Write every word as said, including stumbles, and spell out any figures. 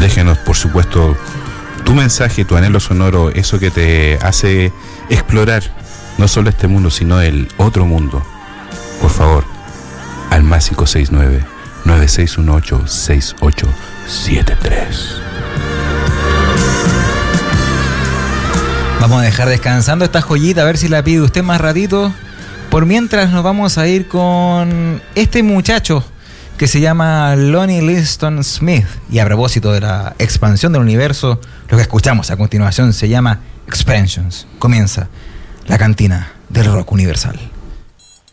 Déjenos, por supuesto, tu mensaje, tu anhelo sonoro, eso que te hace explorar no solo este mundo, sino el otro mundo. Por favor, al más cinco seis nueve, nueve seis uno ocho, seis ocho siete tres. Vamos a dejar descansando esta joyita, a ver si la pide usted más ratito. Por mientras nos vamos a ir con este muchacho que se llama Lonnie Liston Smith. Y a propósito de la expansión del universo, lo que escuchamos a continuación se llama Expansions. Comienza la cantina del rock universal.